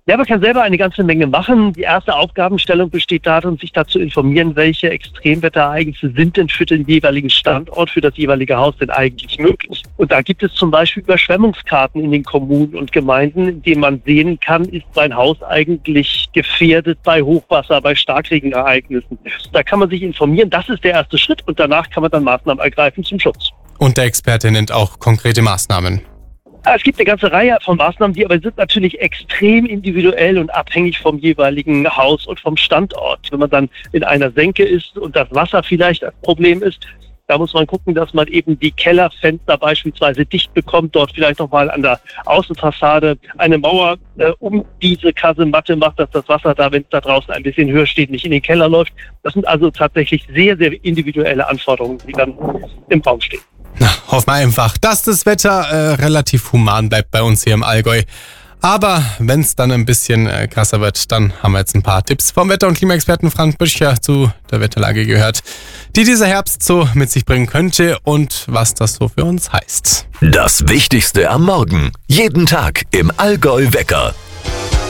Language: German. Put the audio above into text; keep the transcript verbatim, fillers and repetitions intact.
Ja, man kann selber eine ganze Menge machen. Die erste Aufgabenstellung besteht darin, sich dazu informieren, welche Extremwetterereignisse sind denn für den jeweiligen Standort, für das jeweilige Haus denn eigentlich möglich. Und da gibt es zum Beispiel Überschwemmungskarten in den Kommunen und Gemeinden, in denen man sehen kann, ist mein Haus eigentlich gefährdet bei Hochwasser, bei Starkregenereignissen. Da kann man sich informieren, das ist der erste Schritt und danach kann man dann Maßnahmen ergreifen zum Schutz. Und der Experte nennt auch konkrete Maßnahmen. Es gibt eine ganze Reihe von Maßnahmen, die aber sind natürlich extrem individuell und abhängig vom jeweiligen Haus und vom Standort. Wenn man dann in einer Senke ist und das Wasser vielleicht das Problem ist, da muss man gucken, dass man eben die Kellerfenster beispielsweise dicht bekommt, dort vielleicht nochmal an der Außenfassade eine Mauer äh, um diese Kasematte macht, dass das Wasser da, wenn es da draußen ein bisschen höher steht, nicht in den Keller läuft. Das sind also tatsächlich sehr, sehr individuelle Anforderungen, die dann im Raum stehen. Na, hoffen wir einfach, dass das Wetter äh, relativ human bleibt bei uns hier im Allgäu. Aber wenn es dann ein bisschen äh, krasser wird, dann haben wir jetzt ein paar Tipps vom Wetter- und Klimaexperten Frank Büscher zu der Wetterlage gehört, die dieser Herbst so mit sich bringen könnte und was das so für uns heißt. Das Wichtigste am Morgen. Jeden Tag im Allgäu Wecker.